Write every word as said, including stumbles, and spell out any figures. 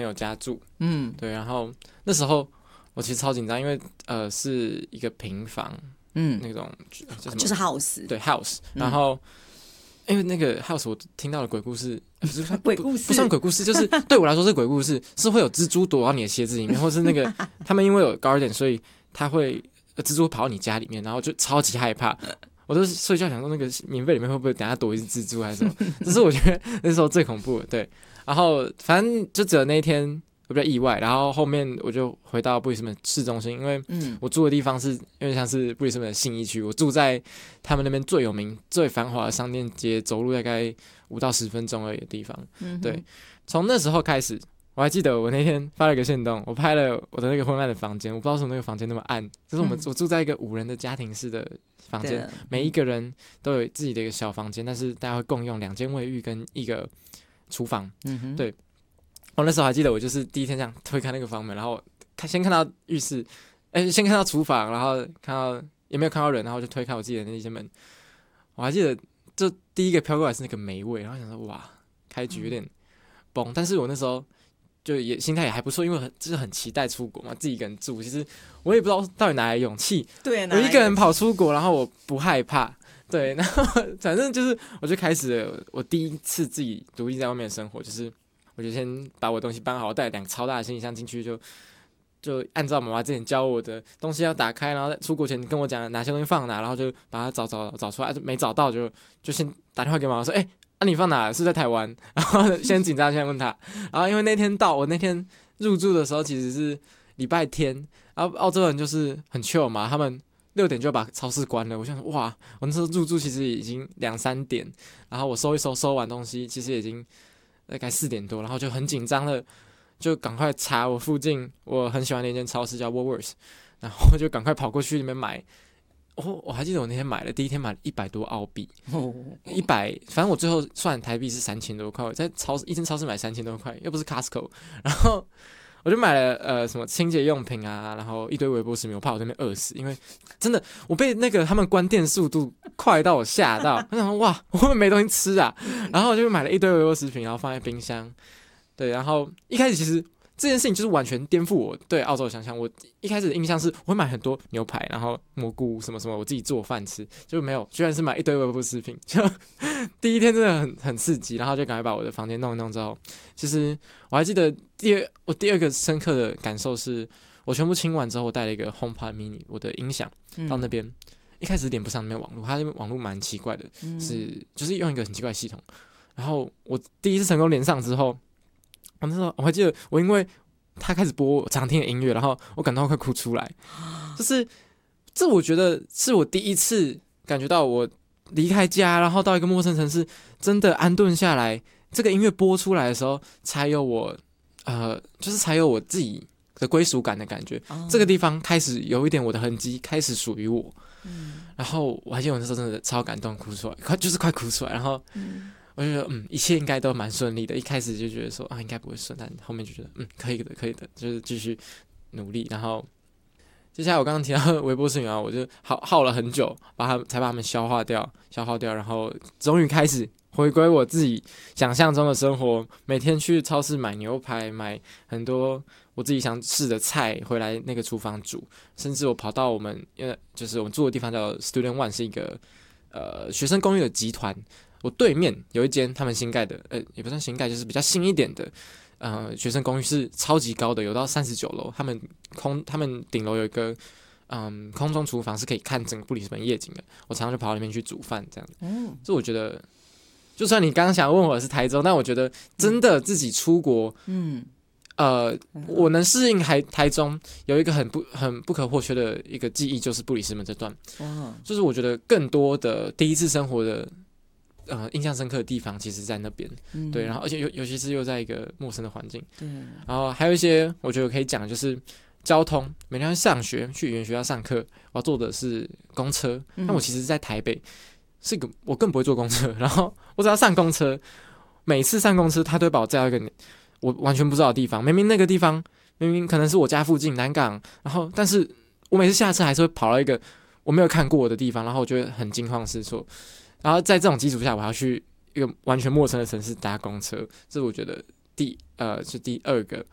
友家住，嗯，对，然后那时候我其实超紧张，因为呃是一个平房，嗯，那种就是 house， 对 house，然后。嗯因为那个 house 我听到的鬼故事，不是鬼故事， 不算鬼故事，就是对我来说是鬼故事，是会有蜘蛛躲到你的鞋子里面，或是那个他们因为有 garden， 所以他会蜘蛛跑到你家里面，然后就超级害怕。我都睡觉想说那个棉被里面会不会等下躲一只蜘蛛还是什么？这是我觉得那时候最恐怖的。对，然后反正就只有那一天我比较意外，然后后面我就回到布里斯本市中心，因为我住的地方是有点像是布里斯本的信义区，我住在他们那边最有名、最繁华的商店街，走路大概五到十分钟而已的地方。嗯、对，从那时候开始，我还记得我那天发了一个限动，我拍了我的那个昏暗的房间，我不知道为什么那个房间那么暗，就是我们、嗯、我住在一个五人的家庭式的房间，每一个人都有自己的一个小房间，但是大家会共用两间卫浴跟一个厨房。嗯、对。我那时候还记得，我就是第一天这样推开那个房门，然后先看到浴室，哎、欸，先看到厨房，然后看到也没有看到人，然后就推开我自己的那些门。我还记得，就第一个飘过来是那个霉味，然后想说哇，开局有点崩，嗯、但是我那时候就也心态也还不错，因为很就是很期待出国嘛，自己一个人住，其实我也不知道到底哪来勇气， 对， 我一个人跑出国，然后我不害怕。对，然后反正就是我就开始了我第一次自己独立在外面的生活，就是我就先把我的东西搬好，带两个超大的行李箱进去，就就按照妈妈之前教我的东西要打开，然后在出国前跟我讲哪些东西放哪，然后就把它找找找出来，没找到就就先打电话给妈妈说，哎、欸，啊你放哪？是在台湾？然后先紧张，先问他，然后因为那天到我那天入住的时候其实是礼拜天，然后澳洲人就是很 chill 嘛，他们六点就把超市关了。我想说哇，我那时候入住其实已经两三点，然后我收一收收完东西，其实已经大概四点多，然后就很紧张的，就赶快查我附近我很喜欢的一间超市叫 Woolworths， 然后就赶快跑过去里面买。我我还记得我那天买了，第一天买了一百多澳币，一百，反正我最后算台币是三千多块，我在超市一间超市买三千多块，又不是 Costco， 然后我就买了呃什么清洁用品啊，然后一堆微波食品，我怕我这边饿死，因为真的我被那个他们关店速度快到我吓到，我想说哇，我会不会没东西吃啊？然后我就买了一堆微波食品，然后放在冰箱。对，然后一开始其实这件事情就是完全颠覆我对澳洲的想象。我一开始的印象是我会买很多牛排，然后蘑菇什么什么，我自己做饭吃，就没有，居然是买一堆微波食品。就第一天真的很很刺激，然后就赶快把我的房间弄一弄之后，其实我还记得第二我第二个深刻的感受是，我全部清完之后，我带了一个 HomePod Mini 我的音响到那边，嗯、一开始连不上那边网络，它那边网络蛮奇怪的，嗯、是就是用一个很奇怪的系统。然后我第一次成功连上之后。我那时候我还记得，我因为他开始播我常听的音乐，然后我感到快哭出来。就是这，我觉得是我第一次感觉到我离开家，然后到一个陌生城市，真的安顿下来。这个音乐播出来的时候，才有我呃，就是才有我自己的归属感的感觉。Oh. 这个地方开始有一点我的痕迹，开始属于我。嗯、然后我还记得我那时候真的超感动，哭出来，快就是快哭出来，然后。嗯我就觉得嗯，一切应该都蛮顺利的。一开始就觉得说啊，应该不会顺，但后面就觉得嗯，可以的，可以的，就是继续努力。然后接下来我刚刚提到微波食品啊，我就耗耗了很久，把它才把它们消化掉，消耗掉，然后终于开始回归我自己想象中的生活。每天去超市买牛排，买很多我自己想试的菜回来那个厨房煮，甚至我跑到我们呃，就是我们住的地方叫 Student One， 是一个呃学生公寓的集团。我对面有一间他们新盖的，呃，也不算新盖，就是比较新一点的，呃，学生公寓是超级高的，有到三十九楼。他们空，他们顶楼有一个，嗯，空中厨房是可以看整个布里斯本夜景的。我常常就跑到那边去煮饭，这样。嗯，这我觉得，就算你刚刚想问我是台中，但我觉得真的自己出国，嗯，呃，我能适应台台中，有一个很不很不可或缺的一个记忆，就是布里斯本这段。哇，就是我觉得更多的第一次生活的。呃，印象深刻的地方其实在那边，嗯、对，然后而且尤尤其是又在一个陌生的环境，对，然后还有一些我觉得可以讲的就是交通，每天上学去语言学校上课，我要坐的是公车，那、嗯、我其实在台北是个我更不会坐公车，然后我只要上公车，每次上公车他都会把我载到一个我完全不知道的地方，明明那个地方明明可能是我家附近南港，然后但是我每次下车还是会跑到一个我没有看过的地方，然后我就会很惊慌失措。然后在这种基础下，我要去一个完全陌生的城市搭公车，这是我觉得第呃是第二个